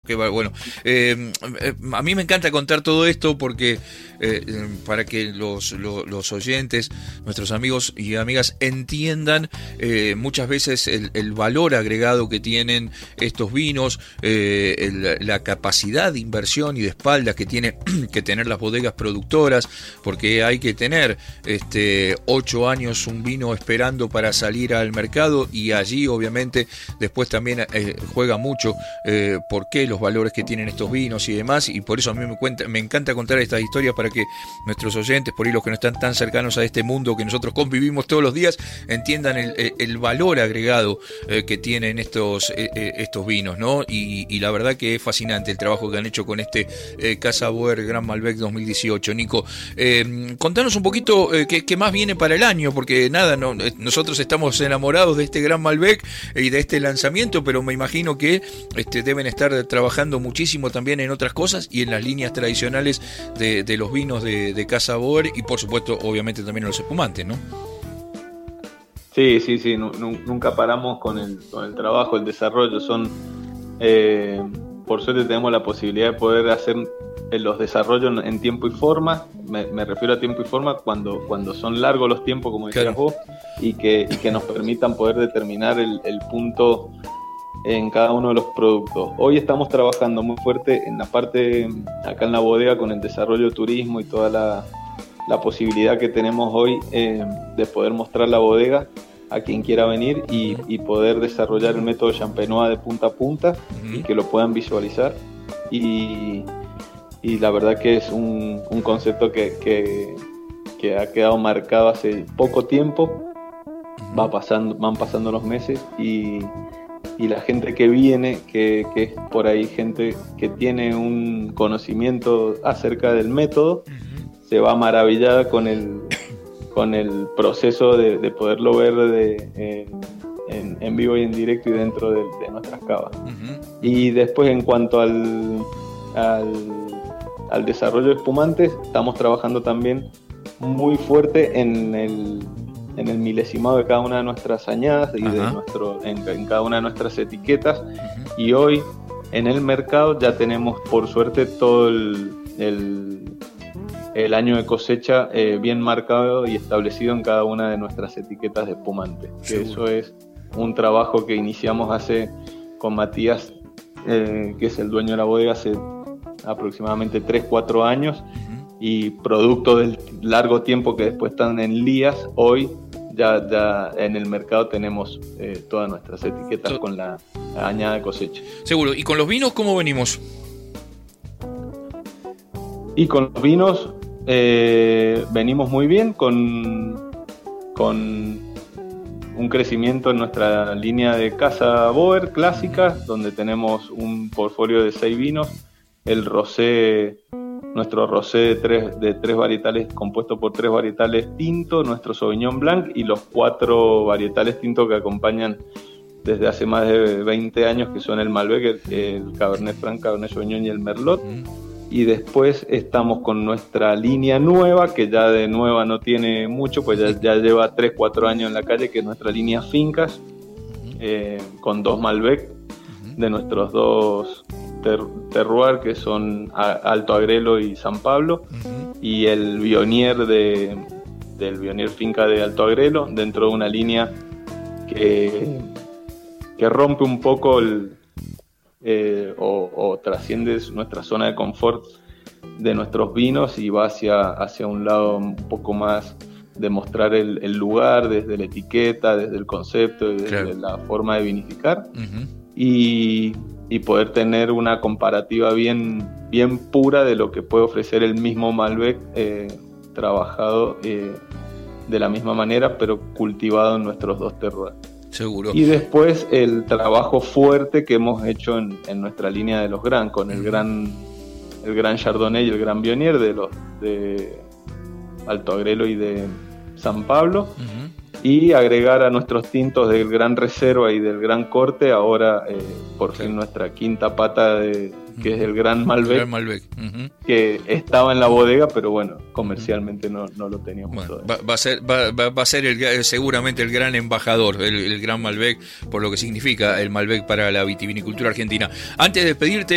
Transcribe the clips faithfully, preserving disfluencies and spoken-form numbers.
qué bueno. Eh, a mí me encanta contar todo esto porque eh, para que los, los, los oyentes, nuestros amigos y amigas entiendan eh, muchas veces el, el valor agregado que tienen estos vinos, eh, el, la capacidad de inversión y de espaldas que tiene que tener las bodegas productoras, porque hay que tener este ocho años un vino esperando para salir al mercado, y allí obviamente después también eh, juega mucho eh, por qué los valores que tienen estos vinos y demás, y por eso a mí me, cuenta, me encanta contar estas historias para que nuestros oyentes, por ahí los que no están tan cercanos a este mundo que nosotros convivimos todos los días, entiendan el, el valor agregado eh, que tienen estos eh, estos vinos, ¿no? Y, y la verdad que es fascinante el trabajo que han hecho con este eh, Casa Boer Gran Malbec dos mil dieciocho. Nico, eh, contanos un poquito eh, qué, qué más viene para el año, porque nada, no, nosotros estamos enamorados de este Gran Malbec y de este lanzamiento, pero me imagino que este, deben estar trabajando muchísimo también en otras cosas y en las líneas tradicionales de, de los vinos de, de Casa Boer, y por supuesto obviamente también en los espumantes, ¿no? Sí, sí, sí, no, no, nunca paramos con el, con el trabajo, el desarrollo. Son, eh, por suerte tenemos la posibilidad de poder hacer los desarrollos en tiempo y forma. Me, me refiero a tiempo y forma cuando, cuando son largos los tiempos, como decías claro. vos, y que, y que nos permitan poder determinar el, el punto en cada uno de los productos. Hoy estamos trabajando muy fuerte en la parte, acá en la bodega, con el desarrollo de turismo y toda la, la posibilidad que tenemos hoy eh, de poder mostrar la bodega a quien quiera venir y, y poder desarrollar el método Champenois de punta a punta, uh-huh. y que lo puedan visualizar. Y, y la verdad que es un, un concepto que, que, que ha quedado marcado hace poco tiempo. Uh-huh. Va pasando, van pasando los meses y, y la gente que viene, que, que es por ahí gente que tiene un conocimiento acerca del método, uh-huh. se va maravillada con el con el proceso de, de poderlo ver de, eh, en, en vivo y en directo y dentro de, de nuestras cavas. Uh-huh. Y después, en cuanto al, al, al desarrollo de espumantes, estamos trabajando también muy fuerte en el, en el milesimado de cada una de nuestras añadas y uh-huh. de nuestro, en, en cada una de nuestras etiquetas. Uh-huh. Y hoy en el mercado ya tenemos, por suerte, todo el, el el año de cosecha eh, bien marcado y establecido en cada una de nuestras etiquetas de espumante. Que eso es un trabajo que iniciamos hace con Matías, eh, que es el dueño de la bodega, hace aproximadamente tres cuatro años, uh-huh. y producto del largo tiempo que después están en Lías, hoy ya, ya en el mercado tenemos eh, todas nuestras etiquetas con la, la añada de cosecha. Seguro. ¿Y con los vinos cómo venimos? Y con los vinos eh, venimos muy bien, con, con un crecimiento en nuestra línea de Casa Boer clásica, donde tenemos un portfolio de seis vinos, el rosé, nuestro rosé de tres, de tres varietales, compuesto por tres varietales tintos, nuestro Sauvignon Blanc y los cuatro varietales tintos que acompañan desde hace más de veinte años, que son el Malbec, el, el Cabernet Franc, Cabernet Sauvignon y el Merlot. Y después estamos con nuestra línea nueva, que ya de nueva no tiene mucho, pues ya, ya lleva tres cuatro años en la calle, que es nuestra línea Fincas, eh, con dos Malbec de nuestros dos ter- terroir, que son a- Alto Agrelo y San Pablo, uh-huh. y el Viognier de, del Viognier Finca de Alto Agrelo, dentro de una línea que, que rompe un poco el... Eh, o, o trasciende nuestra zona de confort de nuestros vinos y va hacia, hacia un lado un poco más de mostrar el, el lugar desde la etiqueta, desde el concepto, desde claro. la forma de vinificar, uh-huh. y, y poder tener una comparativa bien, bien pura de lo que puede ofrecer el mismo Malbec eh, trabajado eh, de la misma manera, pero cultivado en nuestros dos terroirs. Seguro. Y después el trabajo fuerte que hemos hecho en, en nuestra línea de los Gran, con el gran el gran Chardonnay y el gran Viognier de los de Alto Agrelo y de San Pablo, uh-huh. y agregar a nuestros tintos del Gran Reserva y del Gran Corte ahora eh, por fin nuestra quinta pata de, que es el Gran Malbec, Gran Malbec. Uh-huh. que estaba en la bodega, pero bueno, comercialmente no, no lo teníamos bueno, todavía. Va, va a ser, va, va a ser el, seguramente el gran embajador, el, el Gran Malbec, por lo que significa el Malbec para la vitivinicultura argentina. Antes de despedirte,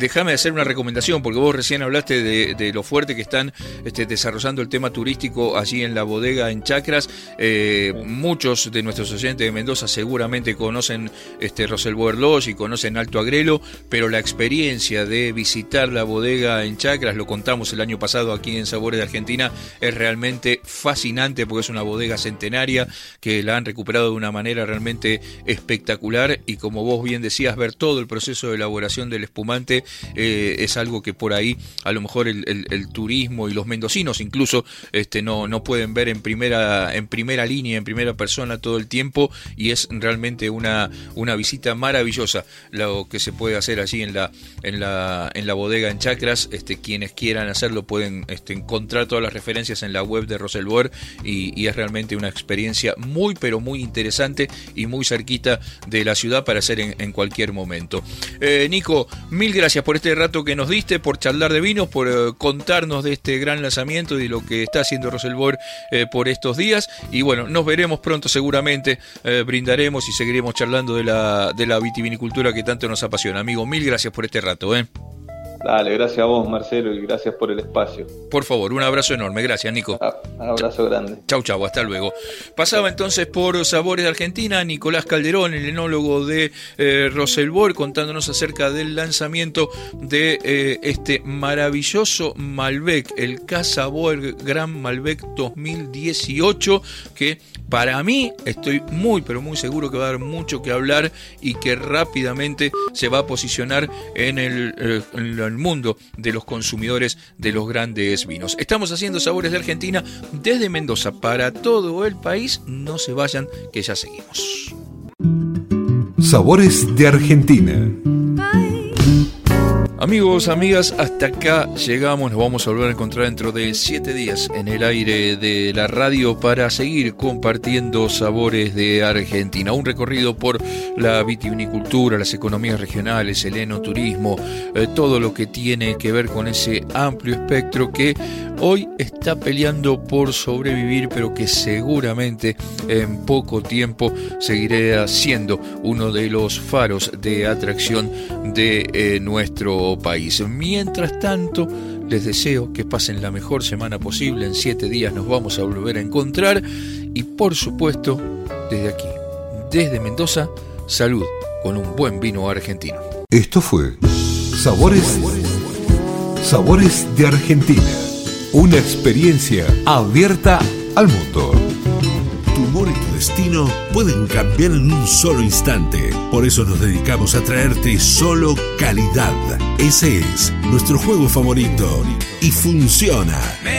déjame hacer una recomendación, porque vos recién hablaste de, de lo fuerte que están este, desarrollando el tema turístico allí en la bodega en Chacras. Eh, muchos de nuestros oyentes de Mendoza seguramente conocen este, Roselboer Lodge y conocen Alto Agrelo, pero la experiencia de visitar la bodega en Chacras, lo contamos el año pasado aquí en Sabores de Argentina, es realmente fascinante porque es una bodega centenaria que la han recuperado de una manera realmente espectacular, y como vos bien decías, ver todo el proceso de elaboración del espumante eh, es algo que por ahí a lo mejor el, el, el turismo y los mendocinos incluso este, no, no pueden ver en primera, en primera línea, en primera persona todo el tiempo, y es realmente una, una visita maravillosa lo que se puede hacer allí en la, en la, en la bodega en Chacras. Este, quienes quieran hacerlo pueden este, encontrar todas las referencias en la web de Roselboer, y, y es realmente una experiencia muy pero muy interesante y muy cerquita de la ciudad para hacer en, en cualquier momento. Eh, Nico, mil gracias por este rato que nos diste, por charlar de vinos, por eh, contarnos de este gran lanzamiento y de lo que está haciendo Roselboer eh, por estos días, y bueno, nos veremos pronto seguramente, eh, brindaremos y seguiremos charlando de la, de la vitivinicultura que tanto nos apasiona. Amigo, mil gracias por este rato. ¿eh? Dale, gracias a vos, Marcelo, y gracias por el espacio. Por favor, un abrazo enorme. Gracias, Nico. Un abrazo grande. Chau, chau, hasta luego. Pasaba entonces por Sabores de Argentina Nicolás Calderón, el enólogo de eh, Roselboer, contándonos acerca del lanzamiento de eh, este maravilloso Malbec, el Casa Boer Gran Malbec dos mil dieciocho, que para mí estoy muy pero muy seguro que va a dar mucho que hablar y que rápidamente se va a posicionar en el, eh, en el mundo de los consumidores de los grandes vinos. Estamos haciendo Sabores de Argentina desde Mendoza para todo el país. No se vayan, que ya seguimos. Sabores de Argentina. Amigos, amigas, hasta acá llegamos. Nos vamos a volver a encontrar dentro de siete días en el aire de la radio para seguir compartiendo Sabores de Argentina. Un recorrido por la vitivinicultura, las economías regionales, el enoturismo, eh, todo lo que tiene que ver con ese amplio espectro que hoy está peleando por sobrevivir, pero que seguramente en poco tiempo seguirá siendo uno de los faros de atracción de eh, nuestro país. Mientras tanto, les deseo que pasen la mejor semana posible. En siete días nos vamos a volver a encontrar, y por supuesto, desde aquí, desde Mendoza, salud con un buen vino argentino. Esto fue Sabores, Sabores de Argentina, una experiencia abierta al mundo. Tu humor y tu destino pueden cambiar en un solo instante. Por eso nos dedicamos a traerte solo calidad. Ese es nuestro juego favorito y funciona.